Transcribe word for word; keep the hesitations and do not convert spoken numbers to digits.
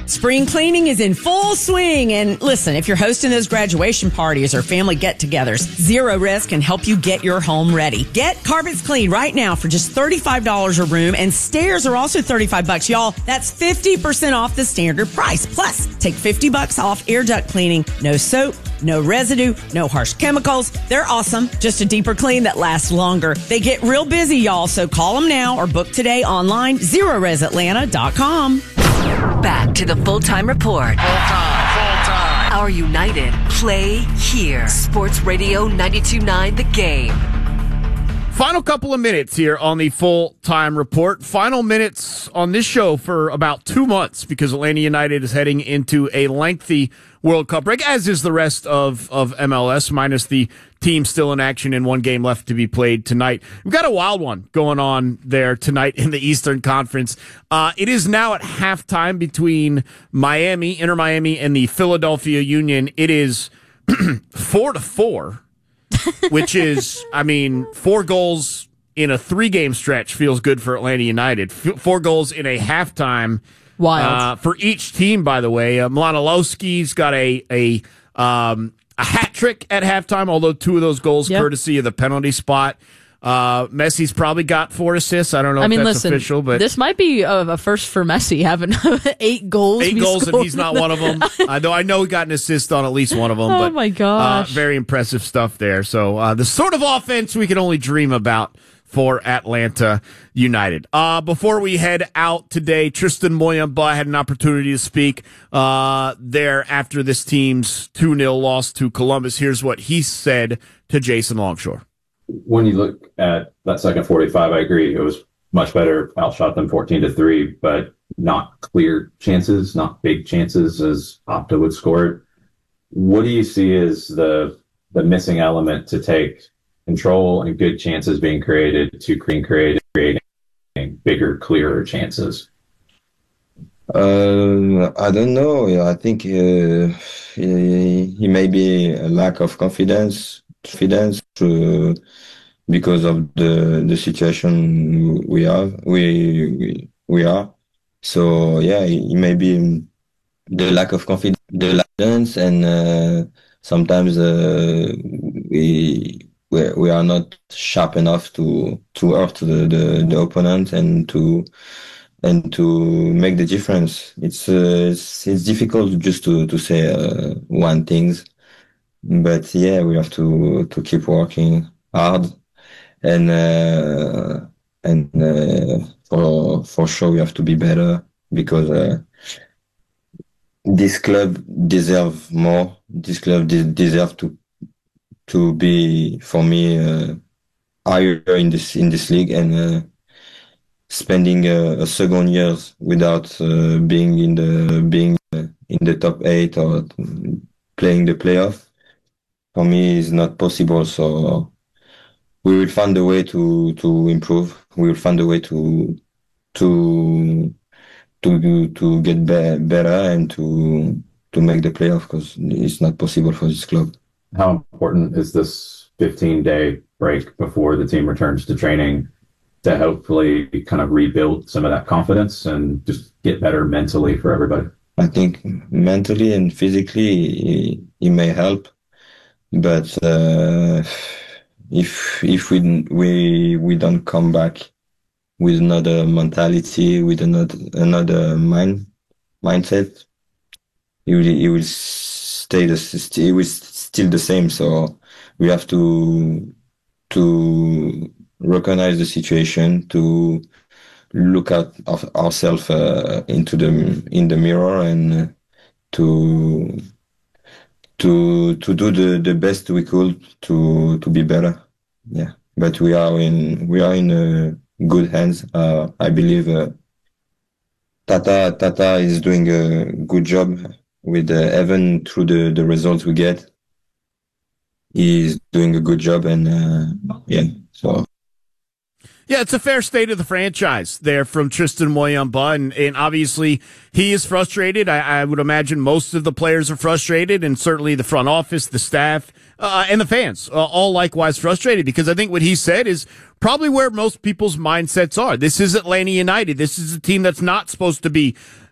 Spring cleaning is in full swing. And listen, if you're hosting those graduation parties or family get-togethers, Zero Res can help you get your home ready. Get carpets clean right now for just thirty-five dollars a room, and stairs are also thirty-five bucks, y'all. That's fifty percent off the standard price. Plus, take fifty bucks off air duct cleaning. No soap, no residue, no harsh chemicals. They're awesome. Just a deeper clean that lasts longer. They get real busy, y'all, so call them now or book today online, zero res atlanta dot com. Back to the Full-Time Report. Full-time, full-time. Our United play here. Sports Radio ninety-two point nine The Game. Final couple of minutes here on the Full-Time Report. Final minutes on this show for about two months because Atlanta United is heading into a lengthy World Cup break, as is the rest of, of M L S, minus the team still in action and one game left to be played tonight. We've got a wild one going on there tonight in the Eastern Conference. Uh, it is now at halftime between Miami, Inter Miami, and the Philadelphia Union. It is four to four. Which is, I mean, four goals in a three-game stretch feels good for Atlanta United. F- four goals in a halftime. Wild. Uh, for each team, by the way. Uh, Mladenowski's got a a um, a hat trick at halftime, although two of those goals Yep. courtesy of the penalty spot. Uh, Messi's probably got four assists. I don't know I if mean, that's listen, official, but this might be a, a first for Messi, having eight goals. eight be goals, and scored. he's not one of them. I know, I know he got an assist on at least one of them. Oh, but, my gosh. Uh, very impressive stuff there. So uh, the sort of offense we can only dream about for Atlanta United. Uh, before we head out today, Tristan Moyamba had an opportunity to speak uh, there after this team's two nil loss to Columbus. Here's what he said to Jason Longshore. When you look at that second forty-five, I agree. It was much better outshot than fourteen to three, but not clear chances, not big chances as Opta would score it. What do you see as the the missing element to take control and good chances being created to create creative, creating bigger, clearer chances? Uh, I don't know. Yeah, I think uh, he, he may be a lack of confidence, confidence to, because of the the situation we have, we we, we are. So yeah, he may be the lack of confidence, the confidence, and uh, sometimes uh, we. We we are not sharp enough to to hurt the, the, the opponent and to and to make the difference. It's uh, it's, it's difficult just to to say uh, one things, but yeah, we have to to keep working hard, and uh, and uh, for for sure we have to be better because uh, this club deserve more. This club de- deserve to. to be, for me, uh, higher in this in this league, and uh, spending uh, a second year without uh, being in the being uh, in the top eight or playing the playoff, for me is not possible. So we will find a way to to improve. We will find a way to to to to get be- better and to to make the playoff, because it's not possible for this club. How important is this fifteen-day break before the team returns to training to hopefully kind of rebuild some of that confidence and just get better mentally for everybody? I think mentally and physically it may help, but uh, if if we we we don't come back with another mentality, with another another mind mindset, it will it will stay the it will still the same. So we have to to recognize the situation, to look at our, ourselves uh, into the in the mirror, and to to to do the, the best we could to to be better. Yeah, but we are in we are in uh, good hands. Uh, I believe uh, Tata Tata is doing a good job with uh, even through the, the results we get. He's doing a good job, and uh, yeah, so. Yeah, it's a fair state of the franchise there from Tristan Moyamba, and, and obviously he is frustrated. I, I would imagine most of the players are frustrated, and certainly the front office, the staff, uh, and the fans, uh, all likewise frustrated, because I think what he said is probably where most people's mindsets are. This is Atlanta United. This is a team that's not supposed to be